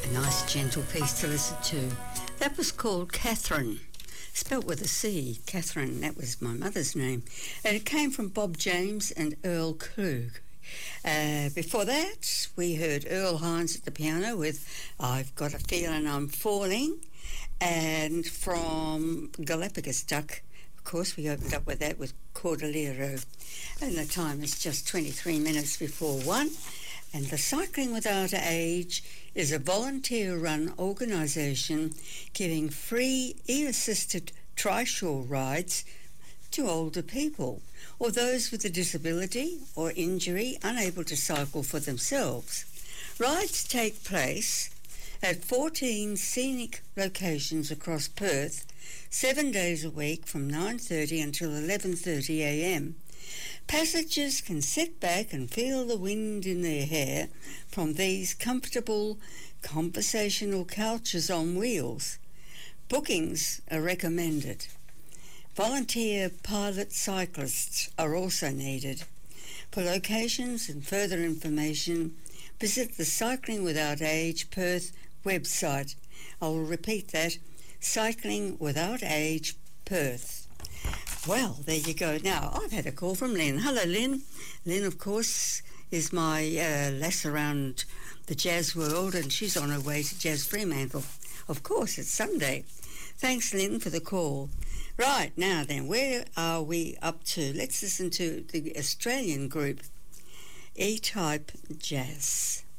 Nice gentle piece to listen to. That was called Catherine, spelt with a C. Catherine, that was my mother's name. And it came from Bob James and Earl Klug. Before that, we heard Earl Hines at the piano with I've Got a Feeling I'm Falling. And from Galapagos Duck, of course, we opened up with that with Cordillero. And the time is just 23 minutes before 1. And the Cycling Without Age is a volunteer-run organisation giving free e-assisted trishaw rides to older people or those with a disability or injury unable to cycle for themselves. Rides take place at 14 scenic locations across Perth, 7 days a week from 9:30 until 11:30 a.m. Passengers can sit back and feel the wind in their hair from these comfortable conversational couches on wheels. Bookings are recommended. Volunteer pilot cyclists are also needed. For locations and further information, visit the Cycling Without Age Perth website. I will repeat that, Cycling Without Age Perth. Well, there you go. Now, I've had a call from Lynn. Hello, Lynn. Lynn, of course, is my lass around the jazz world, and she's on her way to Jazz Fremantle. Of course, it's Sunday. Thanks, Lynn, for the call. Right, now then, where are we up to? Let's listen to the Australian group E-Type Jazz.